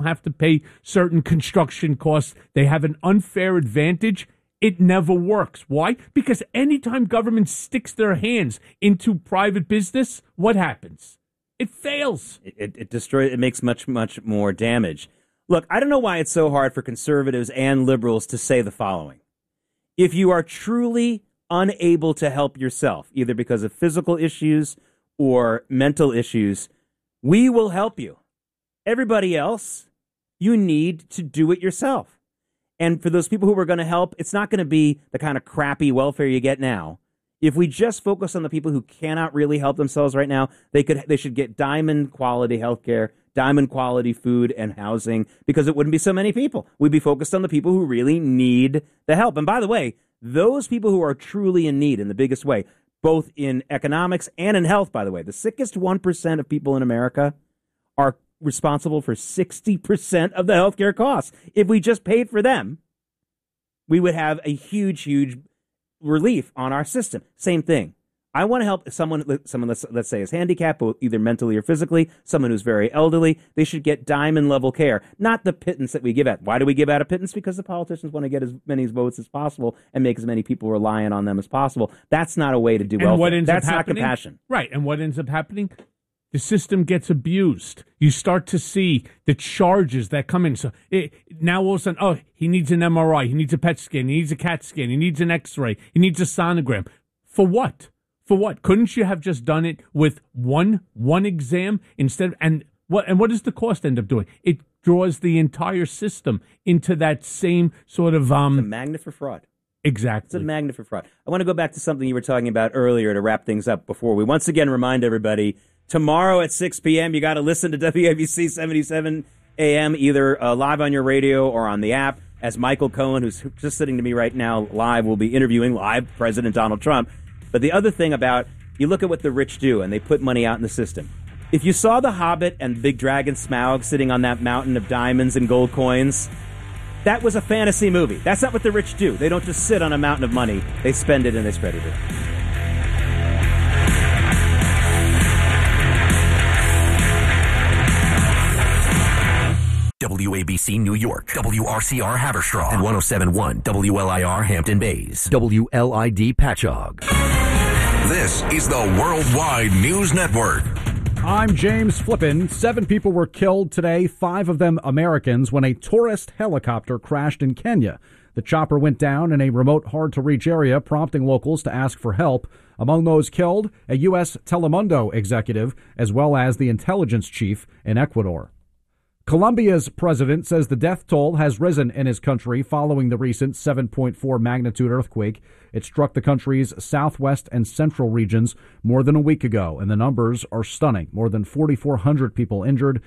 have to pay certain construction costs. They have an unfair advantage. It never works. Why? Because anytime government sticks their hands into private business, what happens? It fails. It destroys. It makes much more damage. Look, I don't know why it's so hard for conservatives and liberals to say the following. If you are truly unable to help yourself, either because of physical issues or mental issues, we will help you. Everybody else, you need to do it yourself. And for those people who are going to help, it's not going to be the kind of crappy welfare you get now. If we just focus on the people who cannot really help themselves right now, they should get diamond quality healthcare, diamond quality food and housing, because it wouldn't be so many people. We'd be focused on the people who really need the help. And by the way, those people who are truly in need in the biggest way, both in economics and in health, by the way, the sickest 1% of people in America are responsible for 60% of the healthcare costs. If we just paid for them, we would have a huge relief on our system. Same thing. I want to help someone let's say is handicapped, either mentally or physically, someone who's very elderly. They should get diamond level care, not the pittance that we give out. Why do we give out a pittance? Because the politicians want to get as many votes as possible and make as many people relying on them as possible. That's not a way to do welfare. That's not compassion. Right. And what ends up happening? The system gets abused. You start to see the charges that come in. So now all of a sudden, he needs an MRI, he needs a PET scan, he needs a CAT scan, he needs an X-ray, he needs a sonogram. For what? For what? Couldn't you have just done it with one exam instead? And what does the cost end up doing? It draws the entire system into that same sort of It's a magnet for fraud. Exactly. It's a magnet for fraud. I want to go back to something you were talking about earlier to wrap things up before we once again remind everybody, tomorrow at 6 p.m., you got to listen to WABC 77 a.m., either live on your radio or on the app, as Michael Cohen, who's just sitting to me right now live, will be interviewing live President Donald Trump. But the other thing about, you look at what the rich do, and they put money out in the system. If you saw The Hobbit and Big Dragon Smaug sitting on that mountain of diamonds and gold coins, that was a fantasy movie. That's not what the rich do. They don't just sit on a mountain of money. They spend it and they spread it. WABC New York, WRCR Haverstraw, and 107.1 WLIR Hampton Bays, WLID Patchogue. This is the Worldwide News Network. I'm James Flippin. 7 people were killed today, 5 of them Americans, when a tourist helicopter crashed in Kenya. The chopper went down in a remote, hard-to-reach area, prompting locals to ask for help. Among those killed, a U.S. Telemundo executive, as well as the intelligence chief in Ecuador. Colombia's president says the death toll has risen in his country following the recent 7.4 magnitude earthquake. It struck the country's southwest and central regions more than a week ago, and the numbers are stunning. More than 4,400 people injured,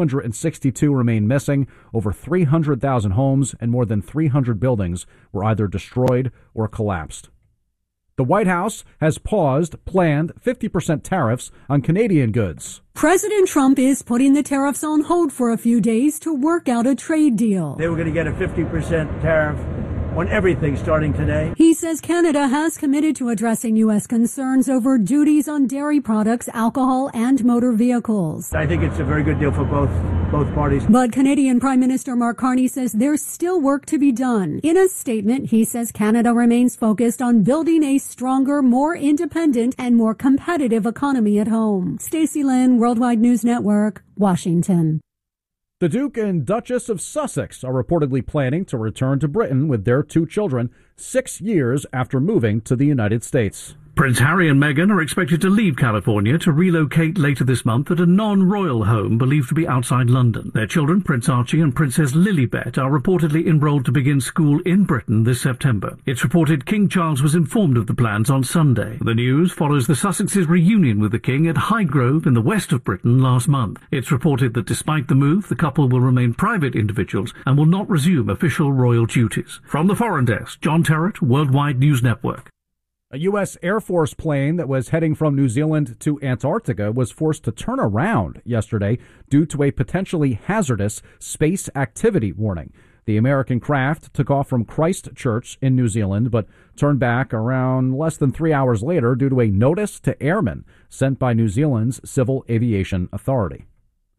262 remain missing, over 300,000 homes and more than 300 buildings were either destroyed or collapsed. The White House has paused planned 50% tariffs on Canadian goods. President Trump is putting the tariffs on hold for a few days to work out a trade deal. They were going to get a 50% tariff on everything starting today. He says Canada has committed to addressing U.S. concerns over duties on dairy products, alcohol, and motor vehicles. I think it's a very good deal for both parties. But Canadian Prime Minister Mark Carney says there's still work to be done. In a statement, he says Canada remains focused on building a stronger, more independent, and more competitive economy at home. Stacey Lynn, Worldwide News Network, Washington. The Duke and Duchess of Sussex are reportedly planning to return to Britain with their 2 children 6 years after moving to the United States. Prince Harry and Meghan are expected to leave California to relocate later this month at a non-royal home believed to be outside London. Their children, Prince Archie and Princess Lilibet, are reportedly enrolled to begin school in Britain this September. It's reported King Charles was informed of the plans on Sunday. The news follows the Sussexes' reunion with the King at Highgrove in the west of Britain last month. It's reported that despite the move, the couple will remain private individuals and will not resume official royal duties. From the Foreign Desk, John Terrett, Worldwide News Network. A U.S. Air Force plane that was heading from New Zealand to Antarctica was forced to turn around yesterday due to a potentially hazardous space activity warning. The American craft took off from Christchurch in New Zealand, but turned back around less than 3 hours later due to a notice to airmen sent by New Zealand's Civil Aviation Authority.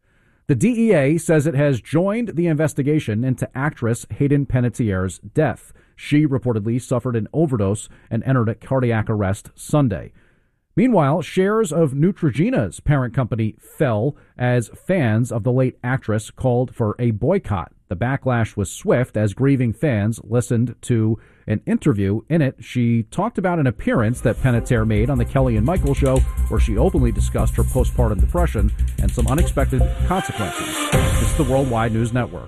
The DEA says it has joined the investigation into actress Hayden Panettiere's death. She reportedly suffered an overdose and entered a cardiac arrest Sunday. Meanwhile, shares of Neutrogena's parent company fell as fans of the late actress called for a boycott. The backlash was swift as grieving fans listened to an interview. In it, she talked about an appearance that Panettiere made on the Kelly and Michael show where she openly discussed her postpartum depression and some unexpected consequences. This is the Worldwide News Network.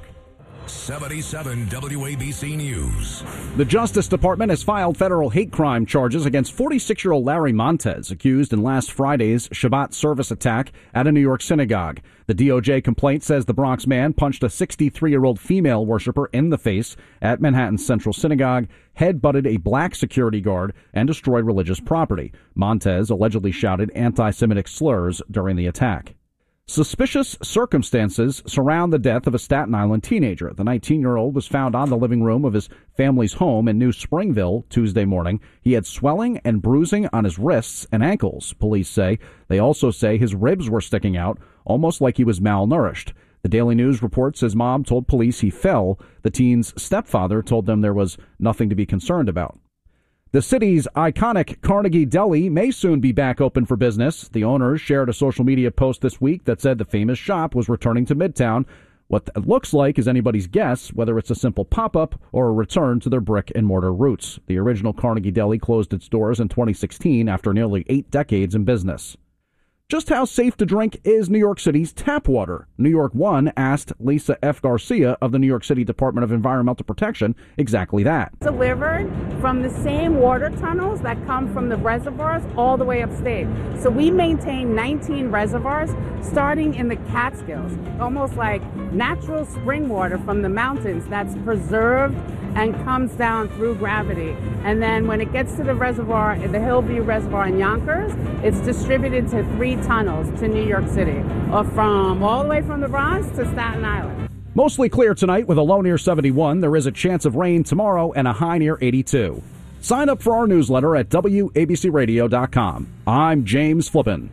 77 WABC News. The Justice Department has filed federal hate crime charges against 46-year-old Larry Montez, accused in last Friday's Shabbat service attack at a New York synagogue. The DOJ complaint says the Bronx man punched a 63-year-old female worshiper in the face at Manhattan's Central Synagogue, head-butted a black security guard, and destroyed religious property. Montez allegedly shouted anti-Semitic slurs during the attack. Suspicious circumstances surround the death of a Staten Island teenager. The 19-year-old was found on the living room of his family's home in New Springville Tuesday morning. He had swelling and bruising on his wrists and ankles, police say. They also say his ribs were sticking out, almost like he was malnourished. The Daily News reports his mom told police he fell. The teen's stepfather told them there was nothing to be concerned about. The city's iconic Carnegie Deli may soon be back open for business. The owners shared a social media post this week that said the famous shop was returning to Midtown. What that looks like is anybody's guess, whether it's a simple pop-up or a return to their brick-and-mortar roots. The original Carnegie Deli closed its doors in 2016 after nearly 8 decades in business. Just how safe to drink is New York City's tap water? New York One asked Lisa F. Garcia of the New York City Department of Environmental Protection exactly that. Delivered from the same water tunnels that come from the reservoirs all the way upstate. So we maintain 19 reservoirs starting in the Catskills, almost like natural spring water from the mountains that's preserved and comes down through gravity. And then when it gets to the reservoir, the Hillview Reservoir in Yonkers, it's distributed to 3 tunnels to New York City, or from all the way from the Bronx to Staten Island. Mostly clear tonight with a low near 71. There is a chance of rain tomorrow and a high near 82. Sign up for our newsletter at WABCRadio.com. I'm James Flippin.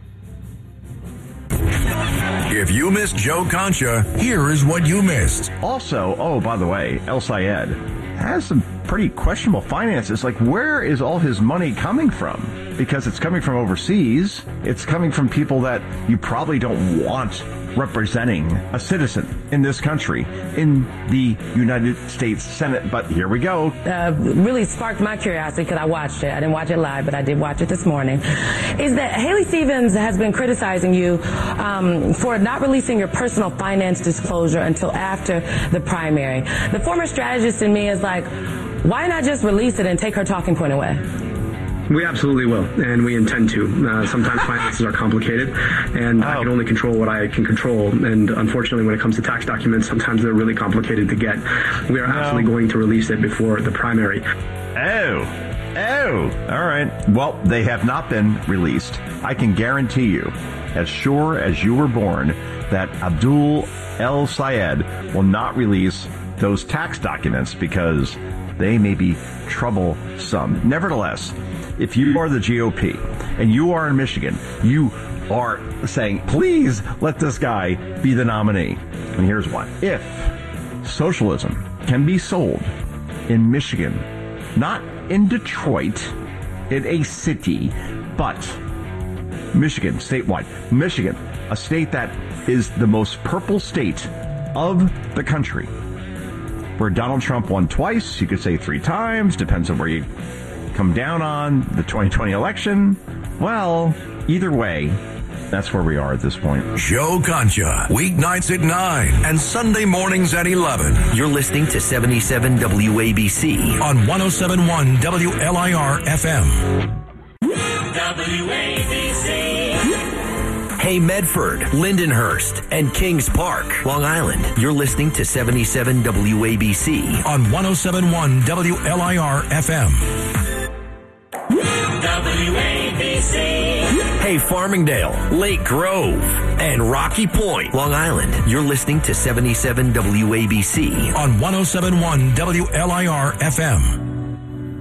If you missed Joe Concha, here is what you missed. Also, by the way, El Sayed has some pretty questionable finances. Like, where is all his money coming from? Because it's coming from overseas. It's coming from people that you probably don't want representing a citizen in this country in the United States Senate. But here we go. Really sparked my curiosity because I watched it. I didn't watch it live, but I did watch it this morning. Is that Haley Stevens has been criticizing you for not releasing your personal finance disclosure until after the primary. The former strategist in me is like, why not just release it and take her talking point away? We absolutely will, and we intend to. Sometimes finances are complicated, and I can only control what I can control. And unfortunately, when it comes to tax documents, sometimes they're really complicated to get. We are absolutely going to release it before the primary. All right. Well, they have not been released. I can guarantee you, as sure as you were born, that Abdul El Sayed will not release those tax documents because they may be troublesome. Nevertheless, if you are the GOP and you are in Michigan, you are saying, please let this guy be the nominee. And here's why. If socialism can be sold in Michigan, not in Detroit, in a city, but Michigan, statewide. Michigan, a state that is the most purple state of the country, where Donald Trump won twice, you could say 3 times, depends on where you come down on the 2020 election. Well, either way, that's where we are at this point. Joe Concha, weeknights at 9 and Sunday mornings at 11. You're listening to 77 WABC on 107.1 WLIR FM. WABC. Hey, Medford, Lindenhurst, and Kings Park, Long Island. You're listening to 77 WABC on 107.1 WLIR FM. WABC. Hey, Farmingdale, Lake Grove, and Rocky Point, Long Island. You're listening to 77 WABC on 107.1 WLIR FM.